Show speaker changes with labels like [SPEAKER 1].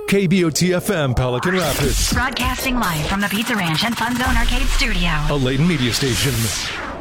[SPEAKER 1] KBOT-FM Pelican Rapids.
[SPEAKER 2] Broadcasting live from the Pizza Ranch and Fun Zone Arcade Studio.
[SPEAKER 1] A Layton Media Station.